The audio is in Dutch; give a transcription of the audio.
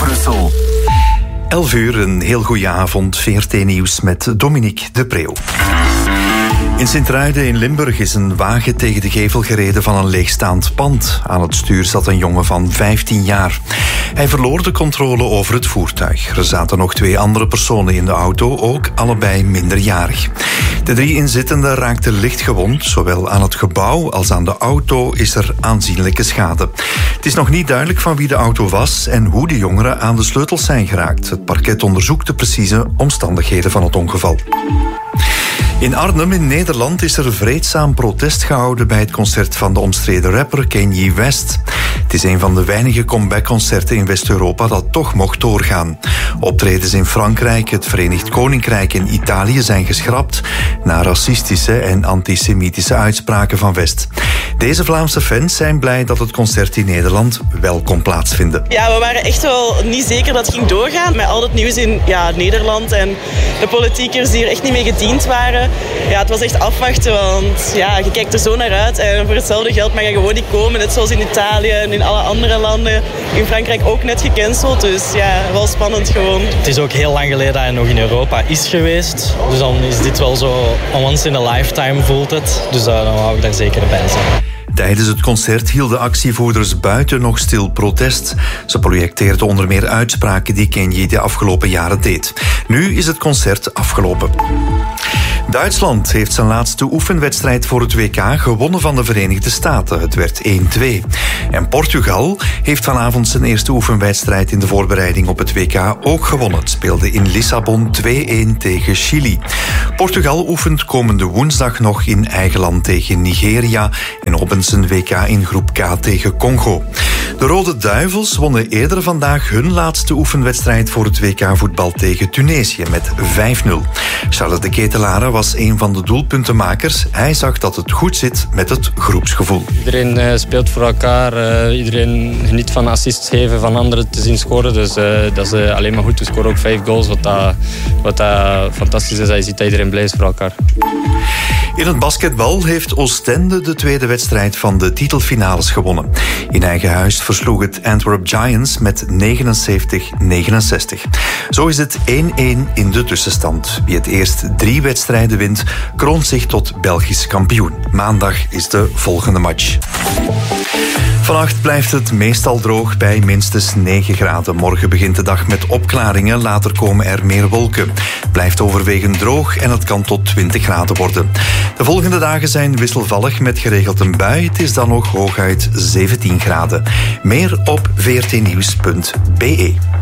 Brussel. 11 uur, een heel goede avond. VRT Nieuws met Dominique de Preeuw. In Sint-Truiden in Limburg is een wagen tegen de gevel gereden van een leegstaand pand. Aan het stuur zat een jongen van 15 jaar. Hij verloor de controle over het voertuig. Er zaten nog 2 andere personen in de auto, ook allebei minderjarig. De 3 inzittenden raakten licht gewond. Zowel aan het gebouw als aan de auto is er aanzienlijke schade. Het is nog niet duidelijk van wie de auto was en hoe de jongeren aan de sleutels zijn geraakt. Het parket onderzoekt de precieze omstandigheden van het ongeval. In Arnhem in Nederland is er vreedzaam protest gehouden bij het concert van de omstreden rapper Kanye West. Het is een van de weinige comebackconcerten in West-Europa dat toch mocht doorgaan. Optredens in Frankrijk, het Verenigd Koninkrijk en Italië zijn geschrapt na racistische en antisemitische uitspraken van West. Deze Vlaamse fans zijn blij dat het concert in Nederland wel kon plaatsvinden. Ja, we waren echt wel niet zeker dat het ging doorgaan. Met al het nieuws in Nederland en de politiekers die er echt niet mee gediend waren. Ja, het was echt afwachten, want je kijkt er zo naar uit. En voor hetzelfde geld mag je gewoon niet komen. Net zoals in Italië en in alle andere landen. In Frankrijk ook net gecanceld. Dus ja, wel spannend gewoon. Het is ook heel lang geleden dat hij nog in Europa is geweest. Dus dan is dit wel zo once in a lifetime voelt het. Dus dan wou ik daar zeker bij zijn. Tijdens het concert hielden actievoerders buiten nog stil protest. Ze projecteerden onder meer uitspraken die Kanye de afgelopen jaren deed. Nu is het concert afgelopen. Duitsland heeft zijn laatste oefenwedstrijd voor het WK gewonnen van de Verenigde Staten. Het werd 1-2. En Portugal heeft vanavond zijn eerste oefenwedstrijd in de voorbereiding op het WK ook gewonnen. Het speelde in Lissabon 2-1 tegen Chili. Portugal oefent komende woensdag nog in eigen land tegen Nigeria en opent zijn WK in groep K tegen Congo. De Rode Duivels wonnen eerder vandaag hun laatste oefenwedstrijd voor het WK voetbal tegen Tunesië met 5-0. Charles de Ketelaere was een van de doelpuntenmakers. Hij zag dat het goed zit met het groepsgevoel. Iedereen speelt voor elkaar. Iedereen geniet van assists geven, van anderen te zien scoren. Dus dat is alleen maar goed. We scoren ook 5 goals, wat fantastisch is. Je ziet dat iedereen blij is voor elkaar. In het basketbal heeft Oostende de tweede wedstrijd van de titelfinales gewonnen. In eigen huis versloeg het Antwerp Giants met 79-69. Zo is het 1-1 in de tussenstand. Wie het eerst 3 wedstrijden wint, kroont zich tot Belgisch kampioen. Maandag is de volgende match. Vannacht blijft het meestal droog bij minstens 9 graden. Morgen begint de dag met opklaringen, later komen er meer wolken. Het blijft overwegend droog en het kan tot 20 graden worden. De volgende dagen zijn wisselvallig met geregeld een bui. Het is dan nog hooguit 17 graden. Meer op vrtnieuws.be.